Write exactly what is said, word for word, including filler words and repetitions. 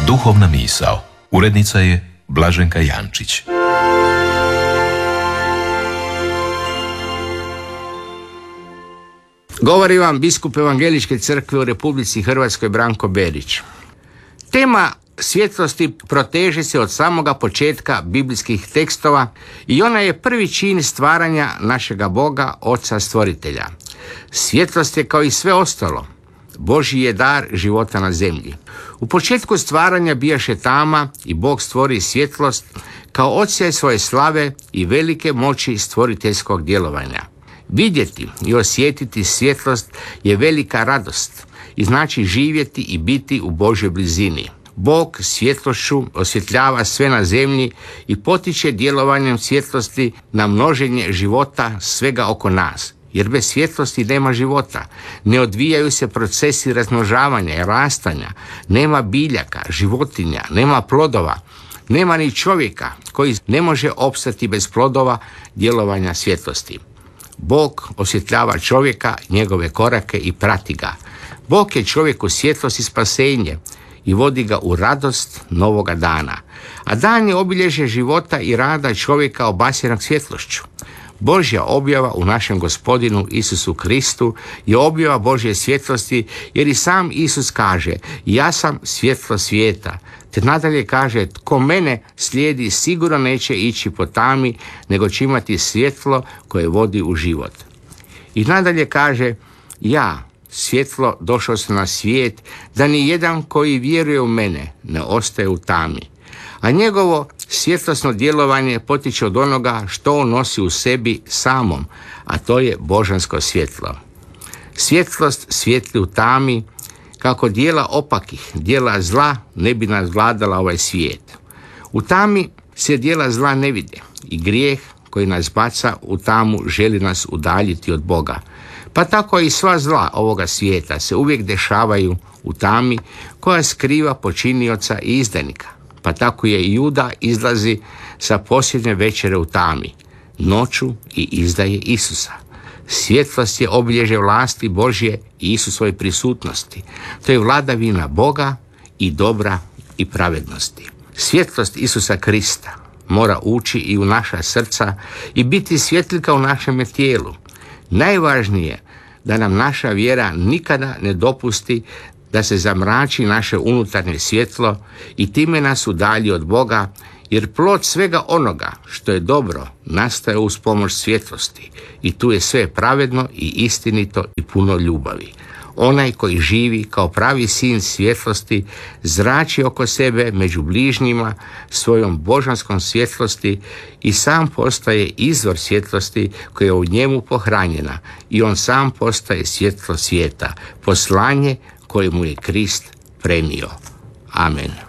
Duhovna misao. Urednica je Blaženka Jančić. Govori vam biskup Evangeličke crkve u Republici Hrvatskoj Branko Berić. Tema svjetlosti proteže se od samoga početka biblijskih tekstova i ona je prvi čin stvaranja našega Boga, Oca Stvoritelja. Svjetlost je kao i sve ostalo. Božji je dar života na zemlji. U početku stvaranja bijaše tama i Bog stvori svjetlost kao odsjaj svoje slave i velike moći stvoriteljskog djelovanja. Vidjeti i osjetiti svjetlost je velika radost i znači živjeti i biti u Božjoj blizini. Bog svjetlošću osvjetljava sve na zemlji i potiče djelovanjem svjetlosti na množenje života svega oko nas. Jer bez svjetlosti nema života, ne odvijaju se procesi razmnožavanja i rastanja, nema biljaka, životinja, nema plodova, nema ni čovjeka koji ne može opstati bez plodova djelovanja svjetlosti. Bog osvjetljava čovjeka, njegove korake i prati ga. Bog je čovjeku svjetlost i spasenje i vodi ga u radost novoga dana. A dan je obilježje života i rada čovjeka obasjanog svjetlošću. Božja objava u našem Gospodinu Isusu Kristu je objava Božje svjetlosti, jer i sam Isus kaže: ja sam svjetlo svijeta. Te nadalje kaže: tko mene slijedi sigurno neće ići po tami, nego će imati svjetlo koje vodi u život. I nadalje kaže: ja, svjetlo, došao sam na svijet, da ni jedan koji vjeruje u mene ne ostaje u tami. A njegovo svjetlosno djelovanje potiče od onoga što on nosi u sebi samom, a to je božansko svjetlo. Svjetlost svijetli u tami, kako dijela opakih, dijela zla ne bi nadvladala ovaj svijet. U tami se dijela zla ne vide i grijeh koji nas baca u tamu želi nas udaljiti od Boga. Pa tako i sva zla ovoga svijeta se uvijek dešavaju u tami koja skriva počinioca i izdajnika. Pa tako je i Juda izlazi sa posljednje večere u tami, noću, i izdaje Isusa. Svjetlost je obilježje vlasti Božje i Isusove prisutnosti. To je vladavina Boga i dobra i pravednosti. Svjetlost Isusa Krista mora ući i u naša srca i biti svjetlika u našem tijelu. Najvažnije da nam naša vjera nikada ne dopusti da se zamrači naše unutarnje svjetlo i time nas udalji od Boga, jer plod svega onoga što je dobro nastaje uz pomoć svjetlosti i tu je sve pravedno i istinito i puno ljubavi. Onaj koji živi kao pravi sin svjetlosti zrači oko sebe među bližnjima svojom božanskom svjetlosti i sam postaje izvor svjetlosti koja je u njemu pohranjena i on sam postaje svjetlo svijeta, poslanje koje mu je Krist prenio. Amen.